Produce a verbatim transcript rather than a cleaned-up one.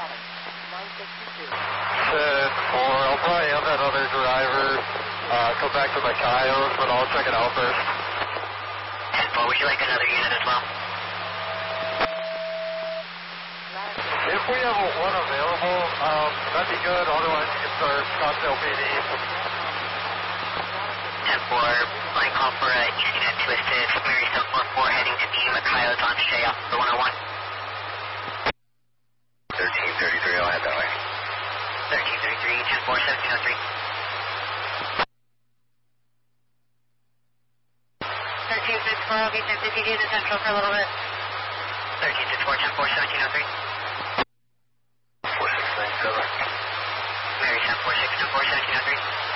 ten four, I'll probably have that other driver uh, come back to my Coyotes, but I'll check it out first. ten four, would you like another unit as well? If we have one available, um, that'd be good. Otherwise, you can start Scottsdale P D. ten four, line call for uh, East Unit to assist. Mary seven four four heading to beam at Coyotes on Shea off the one oh one. thirteen thirty-three, I'll head that way. thirteen thirty-three, ten four, seventeen oh three. thirteen six four, I'll be sent to P D to Central for a little bit. thirteen six four, ten four, seventeen oh three. four six nine seven. Mary seven four six, ten four, seventeen oh three.